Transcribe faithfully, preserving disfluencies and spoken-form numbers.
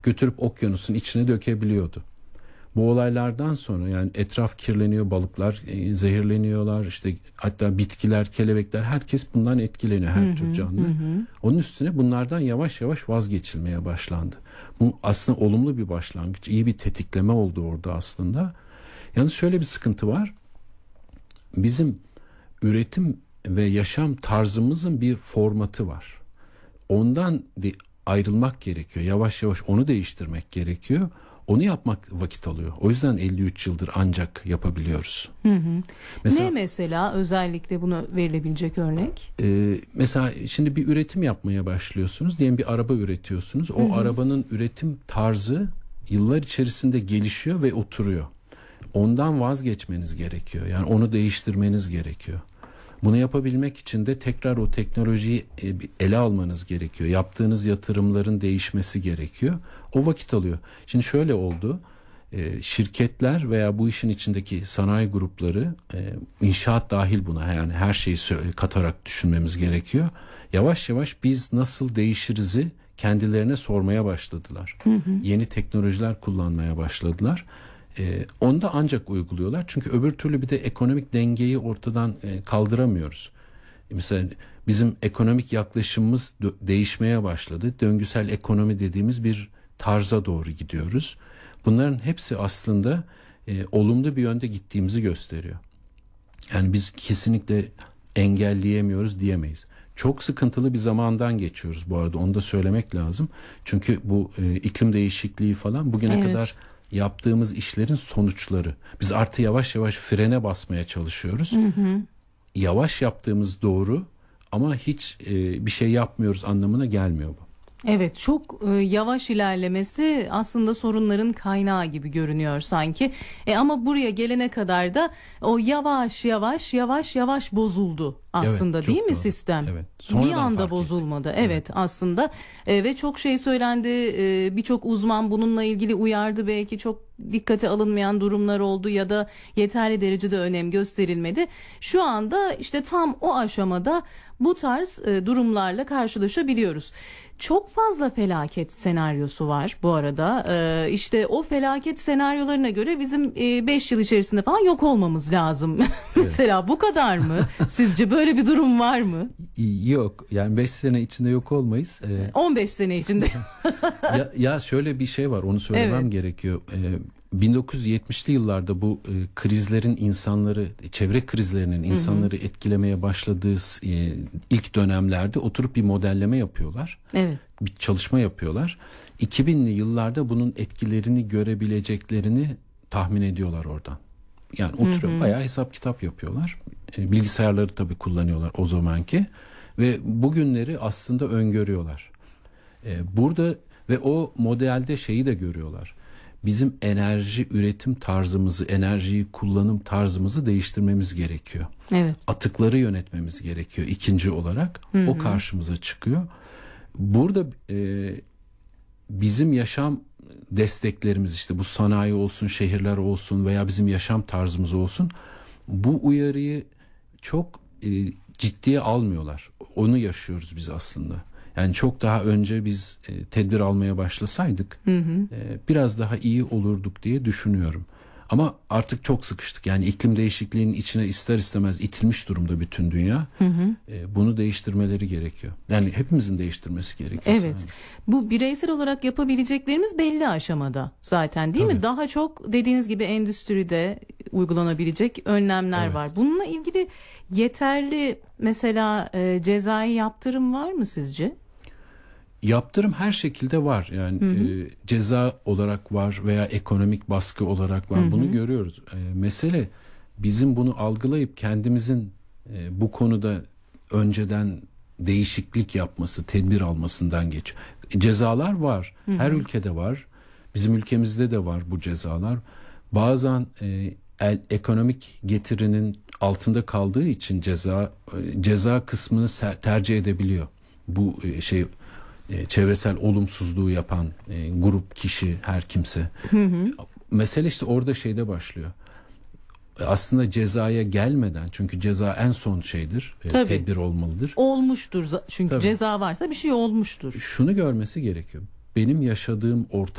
götürüp okyanusun içine dökebiliyordu. Bu olaylardan sonra yani etraf kirleniyor, balıklar e, zehirleniyorlar, işte hatta bitkiler, kelebekler, herkes bundan etkileniyor, her hı hı, tür canlı. Hı hı. Onun üstüne bunlardan yavaş yavaş vazgeçilmeye başlandı. Bu aslında olumlu bir başlangıç, iyi bir tetikleme oldu orada aslında. Yalnız şöyle bir sıkıntı var. Bizim üretim ve yaşam tarzımızın bir formatı var. Ondan de ayrılmak gerekiyor. Yavaş yavaş onu değiştirmek gerekiyor. Onu yapmak vakit alıyor. O yüzden elli üç yıldır ancak yapabiliyoruz. Hı hı. Mesela, ne mesela özellikle buna verilebilecek örnek? E, mesela şimdi bir üretim yapmaya başlıyorsunuz. Diyelim bir araba üretiyorsunuz. O hı hı. arabanın üretim tarzı yıllar içerisinde gelişiyor ve oturuyor. Ondan vazgeçmeniz gerekiyor. Yani onu değiştirmeniz gerekiyor. Bunu yapabilmek için de tekrar o teknolojiyi ele almanız gerekiyor. Yaptığınız yatırımların değişmesi gerekiyor. O vakit alıyor. Şimdi şöyle oldu. Şirketler veya bu işin içindeki sanayi grupları, inşaat dahil buna, yani her şeyi katarak düşünmemiz gerekiyor. Yavaş yavaş biz nasıl değişirizi kendilerine sormaya başladılar. Hı hı. Yeni teknolojiler kullanmaya başladılar. Ee, onu da ancak uyguluyorlar. Çünkü öbür türlü bir de ekonomik dengeyi ortadan e, kaldıramıyoruz. Mesela bizim ekonomik yaklaşımımız dö- değişmeye başladı. Döngüsel ekonomi dediğimiz bir tarza doğru gidiyoruz. Bunların hepsi aslında e, olumlu bir yönde gittiğimizi gösteriyor. Yani biz kesinlikle engelleyemiyoruz diyemeyiz. Çok sıkıntılı bir zamandan geçiyoruz bu arada, onu da söylemek lazım. Çünkü bu e, iklim değişikliği falan bugüne evet. kadar yaptığımız işlerin sonuçları. Biz artık yavaş yavaş frene basmaya çalışıyoruz. Hı hı. Yavaş yaptığımız doğru ama hiç e, bir şey yapmıyoruz anlamına gelmiyor bu. Evet, çok e, yavaş ilerlemesi aslında sorunların kaynağı gibi görünüyor sanki. E, ama buraya gelene kadar da o yavaş yavaş yavaş yavaş bozuldu aslında, evet, değil mi doğru. sistem? Evet. Bir anda bozulmadı. Evet, evet aslında e, ve çok şey söylendi. E, birçok uzman bununla ilgili uyardı. Belki çok dikkate alınmayan durumlar oldu ya da yeterli derecede önem gösterilmedi. Şu anda işte tam o aşamada bu tarz e, durumlarla karşılaşabiliyoruz. Çok fazla felaket senaryosu var bu arada. Ee, işte o felaket senaryolarına göre bizim beş yıl içerisinde falan yok olmamız lazım. Evet. Mesela bu kadar mı? Sizce böyle bir durum var mı? Yok. Yani beş sene içinde yok olmayız. Ee, on beş sene içinde. ya, ya şöyle bir şey var, onu söylemem evet. gerekiyor. Ee, bin dokuz yüz yetmişli yıllarda bu e, krizlerin insanları, çevre krizlerinin insanları hı hı. etkilemeye başladığı e, ilk dönemlerde oturup bir modelleme yapıyorlar. Evet. Bir çalışma yapıyorlar. iki binli yıllarda bunun etkilerini görebileceklerini tahmin ediyorlar oradan. Yani oturup bayağı hesap kitap yapıyorlar. E, bilgisayarları tabii kullanıyorlar o zamanki ve bugünleri aslında öngörüyorlar. E, burada ve o modelde şeyi de görüyorlar. Bizim enerji üretim tarzımızı, enerjiyi kullanım tarzımızı değiştirmemiz gerekiyor. Evet. Atıkları yönetmemiz gerekiyor ikinci olarak. Hı hı. O karşımıza çıkıyor. Burada e, bizim yaşam desteklerimiz, işte bu sanayi olsun, şehirler olsun veya bizim yaşam tarzımız olsun, bu uyarıyı çok e, ciddiye almıyorlar. Onu yaşıyoruz biz aslında. Yani çok daha önce biz e, tedbir almaya başlasaydık hı hı. E, biraz daha iyi olurduk diye düşünüyorum. Ama artık çok sıkıştık. Yani iklim değişikliğinin içine ister istemez itilmiş durumda bütün dünya. Hı hı. E, bunu değiştirmeleri gerekiyor. Yani hepimizin değiştirmesi gerekiyor. Evet. Yani. Bu bireysel olarak yapabileceklerimiz belli aşamada zaten, değil Tabii. mi? Daha çok dediğiniz gibi endüstride uygulanabilecek önlemler evet. var. Bununla ilgili yeterli mesela e, cezai yaptırım var mı sizce? Yaptırım her şekilde var. Yani hı hı. E, ceza olarak var veya ekonomik baskı olarak var. Hı hı. Bunu görüyoruz. E, mesele bizim bunu algılayıp kendimizin e, bu konuda önceden değişiklik yapması, tedbir almasından geçiyor. E, cezalar var. Hı hı. Her ülkede var. Bizim ülkemizde de var bu cezalar. Bazen e, el, ekonomik getirinin altında kaldığı için ceza e, ceza kısmını ser, tercih edebiliyor. Bu e, şey çevresel olumsuzluğu yapan e, grup, kişi, her kimse. Hı hı. Mesele işte orada şeyde başlıyor. Aslında cezaya gelmeden, çünkü ceza en son şeydir, e, tedbir olmalıdır. Olmuştur çünkü Tabii. ceza varsa bir şey olmuştur. Şunu görmesi gerekiyor. Benim yaşadığım ortam